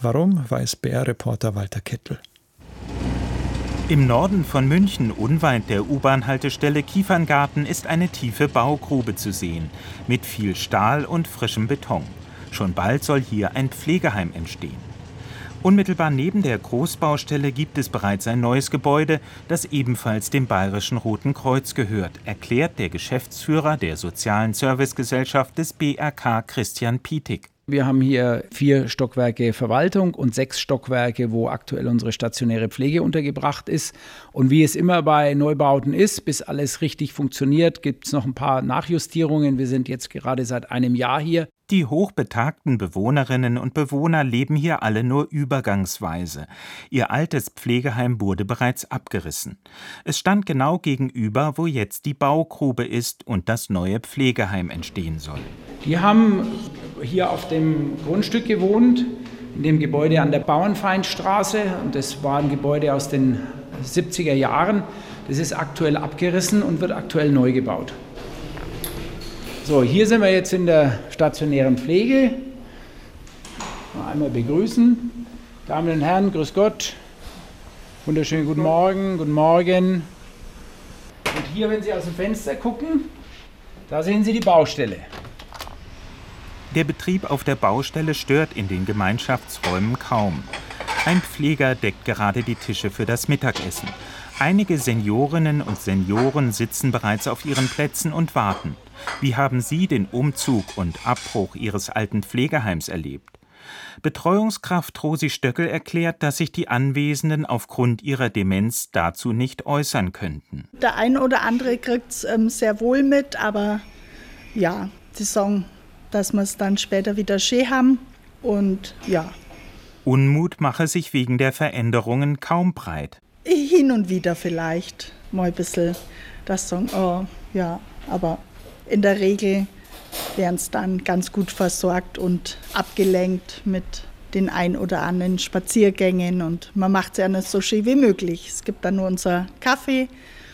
Warum, weiß BR-Reporter Walter Kettel. Im Norden von München, unweit der U-Bahn-Haltestelle Kieferngarten, ist eine tiefe Baugrube zu sehen, mit viel Stahl und frischem Beton. Schon bald soll hier ein Pflegeheim entstehen. Unmittelbar neben der Großbaustelle gibt es bereits ein neues Gebäude, das ebenfalls dem Bayerischen Roten Kreuz gehört, erklärt der Geschäftsführer der Sozialen Servicegesellschaft des BRK, Christian Pietig. Wir haben hier 4 Stockwerke Verwaltung und 6 Stockwerke, wo aktuell unsere stationäre Pflege untergebracht ist. Und wie es immer bei Neubauten ist, bis alles richtig funktioniert, gibt es noch ein paar Nachjustierungen. Wir sind jetzt gerade seit einem Jahr hier. Die hochbetagten Bewohnerinnen und Bewohner leben hier alle nur übergangsweise. Ihr altes Pflegeheim wurde bereits abgerissen. Es stand genau gegenüber, wo jetzt die Baugrube ist und das neue Pflegeheim entstehen soll. Die haben hier auf dem Grundstück gewohnt, in dem Gebäude an der Bauernfeindstraße. Und das war ein Gebäude aus den 70er Jahren. Das ist aktuell abgerissen und wird aktuell neu gebaut. So, hier sind wir jetzt in der stationären Pflege. Mal einmal begrüßen. Damen und Herren, grüß Gott. Wunderschönen guten Morgen, guten Morgen. Und hier, wenn Sie aus dem Fenster gucken, da sehen Sie die Baustelle. Der Betrieb auf der Baustelle stört in den Gemeinschaftsräumen kaum. Ein Pfleger deckt gerade die Tische für das Mittagessen. Einige Seniorinnen und Senioren sitzen bereits auf ihren Plätzen und warten. Wie haben Sie den Umzug und Abbruch Ihres alten Pflegeheims erlebt? Betreuungskraft Rosi Stöckel erklärt, dass sich die Anwesenden aufgrund ihrer Demenz dazu nicht äußern könnten. Der ein oder andere kriegt es sehr wohl mit, aber ja, sie sagen, dass wir es dann später wieder schön haben und ja. Unmut mache sich wegen der Veränderungen kaum breit. Hin und wieder vielleicht mal ein bisschen das sagen, oh ja, aber in der Regel werden es dann ganz gut versorgt und abgelenkt mit den ein oder anderen Spaziergängen und man macht es ja nicht so schön wie möglich. Es gibt dann nur unser Kaffee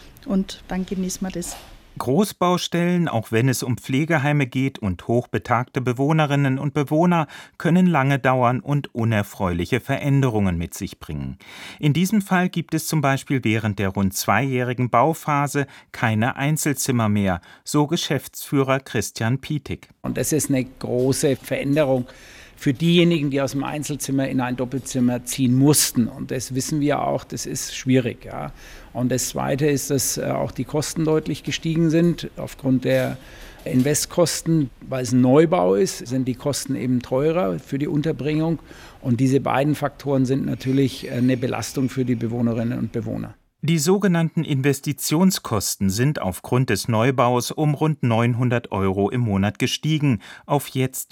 und dann genießen wir das. Großbaustellen, auch wenn es um Pflegeheime geht und hochbetagte Bewohnerinnen und Bewohner, können lange dauern und unerfreuliche Veränderungen mit sich bringen. In diesem Fall gibt es zum Beispiel während der rund 2-jährigen Bauphase keine Einzelzimmer mehr, so Geschäftsführer Christian Pietig. Und das ist eine große Veränderung für diejenigen, die aus dem Einzelzimmer in ein Doppelzimmer ziehen mussten. Und das wissen wir auch, das ist schwierig. Ja. Und das Zweite ist, dass auch die Kosten deutlich gestiegen sind. Aufgrund der Investkosten, weil es ein Neubau ist, sind die Kosten eben teurer für die Unterbringung. Und diese beiden Faktoren sind natürlich eine Belastung für die Bewohnerinnen und Bewohner. Die sogenannten Investitionskosten sind aufgrund des Neubaus um rund 900 € im Monat gestiegen, auf jetzt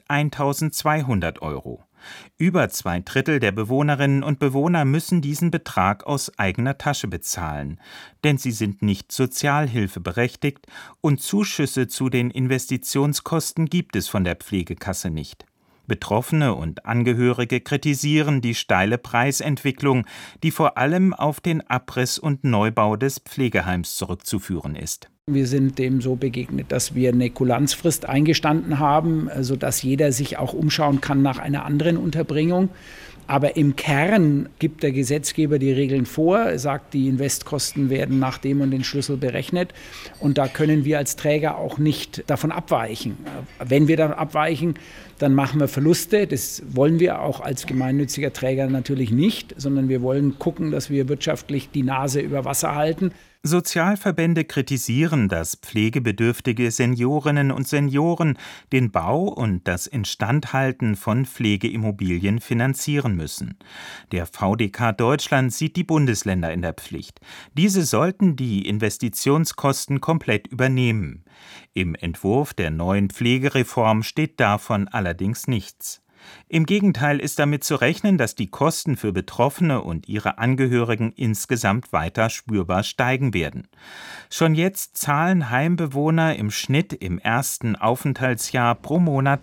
1.200 €. Über 2/3 der Bewohnerinnen und Bewohner müssen diesen Betrag aus eigener Tasche bezahlen, denn sie sind nicht sozialhilfeberechtigt und Zuschüsse zu den Investitionskosten gibt es von der Pflegekasse nicht. Betroffene und Angehörige kritisieren die steile Preisentwicklung, die vor allem auf den Abriss und Neubau des Pflegeheims zurückzuführen ist. Wir sind dem so begegnet, dass wir eine Kulanzfrist eingestanden haben, sodass jeder sich auch umschauen kann nach einer anderen Unterbringung. Aber im Kern gibt der Gesetzgeber die Regeln vor, er sagt, die Investkosten werden nach dem und den Schlüssel berechnet. Und da können wir als Träger auch nicht davon abweichen. Wenn wir davon abweichen, dann machen wir Verluste. Das wollen wir auch als gemeinnütziger Träger natürlich nicht, sondern wir wollen gucken, dass wir wirtschaftlich die Nase über Wasser halten. Sozialverbände kritisieren, dass pflegebedürftige Seniorinnen und Senioren den Bau und das Instandhalten von Pflegeimmobilien finanzieren müssen. Der VDK Deutschland sieht die Bundesländer in der Pflicht. Diese sollten die Investitionskosten komplett übernehmen. Im Entwurf der neuen Pflegereform steht davon allerdings nichts. Im Gegenteil ist damit zu rechnen, dass die Kosten für Betroffene und ihre Angehörigen insgesamt weiter spürbar steigen werden. Schon jetzt zahlen Heimbewohner im Schnitt im ersten Aufenthaltsjahr pro Monat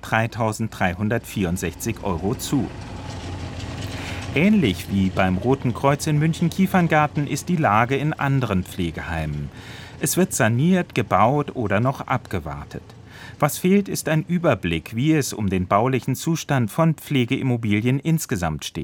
3.364 € zu. Ähnlich wie beim Roten Kreuz in München-Kieferngarten ist die Lage in anderen Pflegeheimen. Es wird saniert, gebaut oder noch abgewartet. Was fehlt, ist ein Überblick, wie es um den baulichen Zustand von Pflegeimmobilien insgesamt steht.